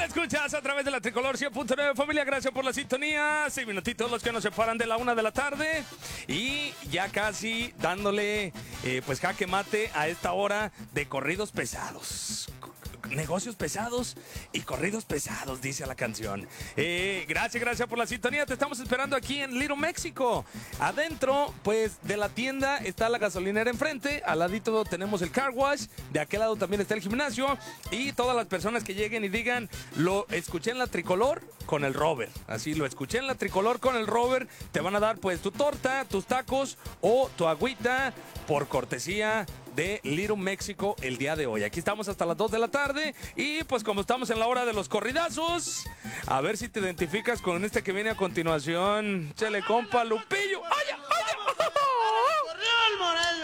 escuchas a través de la Tricolor 100.9, familia, gracias por la sintonía. 6 minutitos los que nos separan de la 1 de la tarde. Y ya casi dándole pues jaque mate a esta hora de corridos pesados. Negocios pesados y corridos pesados, dice la canción. Gracias por la sintonía. Te estamos esperando aquí en Little México. Adentro, pues, de la tienda está la gasolinera enfrente. Al ladito tenemos el car wash. De aquel lado también está el gimnasio. Y todas las personas que lleguen y digan, lo escuché en la Tricolor con el Robert. Así, lo escuché en la Tricolor con el Robert. Te van a dar, pues, tu torta, tus tacos o tu agüita por cortesía de Little México el día de hoy. Aquí estamos hasta las 2 de la tarde y pues como estamos en la hora de los corridazos, a ver si te identificas con este que viene a continuación. Chele, compa, Lupillo. ¡Ay, ay!